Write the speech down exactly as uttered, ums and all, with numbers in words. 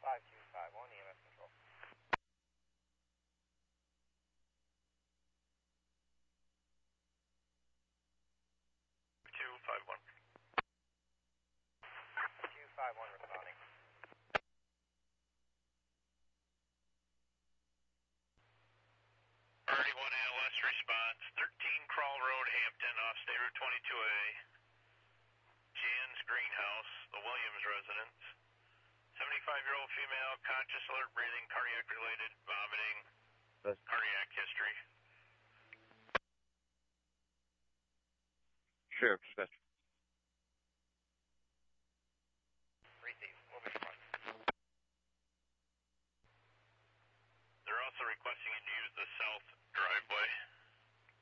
five two five one, E M S control. two five one. two five one responding. thirty-one A L S response, thirteen Crawl Road, Hampton, off State Route twenty-two A. Jan's Greenhouse, the Williams residence. seventy-five-year-old female, conscious, alert, breathing, cardiac-related, vomiting, That's cardiac history. Sheriff dispatch. Receive. We'll be front. They're also requesting you to use the cell